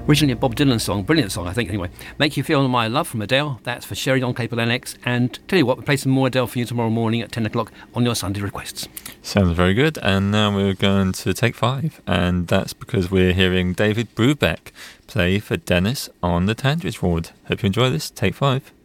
Originally a Bob Dylan song, brilliant song, I think, anyway. Make You Feel My Love from Adele, that's for Sherry on Capel NX. And tell you what, we'll play some more Adele for you tomorrow morning at 10 o'clock on your Sunday requests. Sounds very good. And now we're going to take 5, and that's because we're hearing David Brubeck play for Dennis on the Tandridge Ward. Hope you enjoy this. Take 5.